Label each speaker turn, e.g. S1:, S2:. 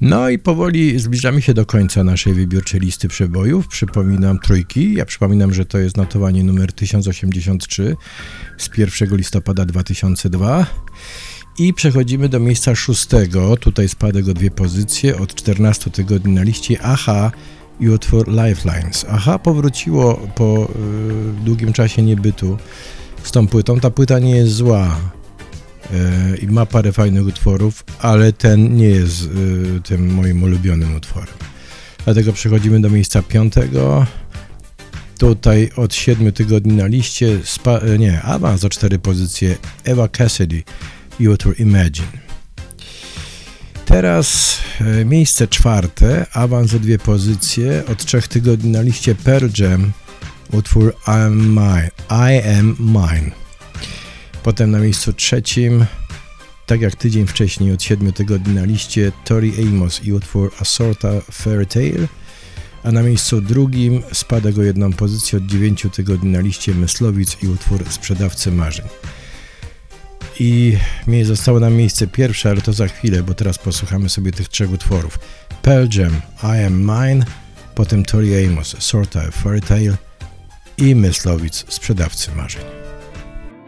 S1: No i powoli zbliżamy się do końca naszej wybiórczej listy przebojów. Przypominam trójki. Ja przypominam, że to jest notowanie numer 1083 z 1 listopada 2002. I przechodzimy do miejsca 6. Tutaj spadek o 2 pozycje od 14 tygodni na liście. Aha i utwór Lifelines. Aha powróciło po długim czasie niebytu z tą płytą. Ta płyta nie jest zła i ma parę fajnych utworów, ale ten nie jest tym moim ulubionym utworem. Dlatego przechodzimy do miejsca 5. Tutaj od 7 tygodni na liście awans o 4 pozycje. Eva Cassidy i utwór Imagine. Teraz miejsce 4, awans o 2 pozycje, od 3 tygodni na liście Pearl Jam, utwór I Am Mine. Potem na miejscu 3, tak jak tydzień wcześniej, od 7 tygodni na liście Tori Amos i utwór A Sorta Fairy Tale, a na miejscu 2 spadek o 1 pozycję, od 9 tygodni na liście Myslowic i utwór Sprzedawcy Marzeń. I zostało nam miejsce 1, ale to za chwilę, bo teraz posłuchamy sobie tych 3 utworów. Pearl Jam, I Am Mine, potem Tori Amos, Sorta Fairy Tale i Myslowic, Sprzedawcy Marzeń.